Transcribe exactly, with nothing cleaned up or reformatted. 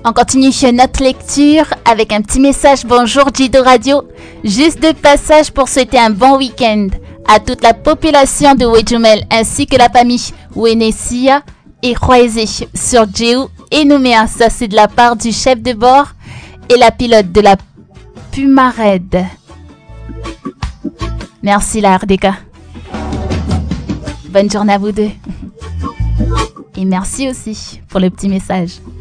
On continue notre lecture avec un petit message. Bonjour Jido Radio. Juste de passage pour souhaiter un bon week-end à toute la population de Wejumel ainsi que la famille Wenesia et Roisé sur Jéhu et Nouméa. Ça c'est de la part du chef de bord et la pilote de la Pumared. Merci la R D K. Bonne journée à vous deux. Et merci aussi pour le petit message.